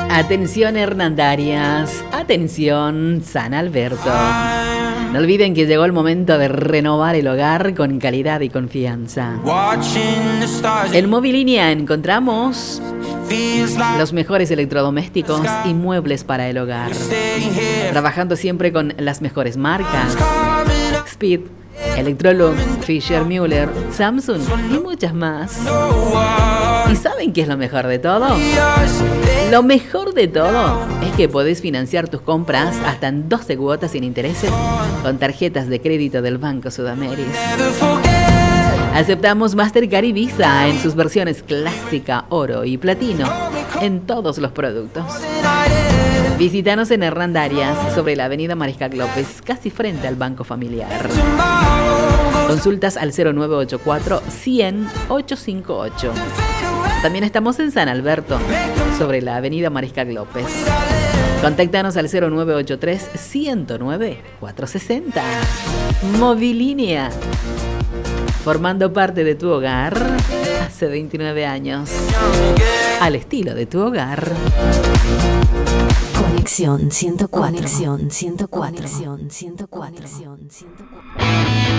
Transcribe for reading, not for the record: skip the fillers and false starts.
Atención Hernandarias, atención San Alberto. No olviden que llegó el momento de renovar el hogar con calidad y confianza. En Mobilinia encontramos los mejores electrodomésticos y muebles para el hogar. Trabajando siempre con las mejores marcas: Speed, Electrolux, Fisher Müller, Samsung y muchas más. ¿Y saben qué es lo mejor de todo? Lo mejor de todo es que podés financiar tus compras hasta en 12 cuotas sin intereses con tarjetas de crédito del Banco Sudamericano. Aceptamos Mastercard y Visa en sus versiones clásica, oro y platino en todos los productos. Visítanos en Hernandarias, sobre la avenida Mariscal López, casi frente al Banco Familiar. Consultas al 0984 100 858. También estamos en San Alberto, sobre la avenida Mariscal López. Contáctanos al 0983 109 460. Mobilinia, formando parte de tu hogar hace 29 años. Al estilo de tu hogar. Conexión 104. Conexión 104. Conexión 104.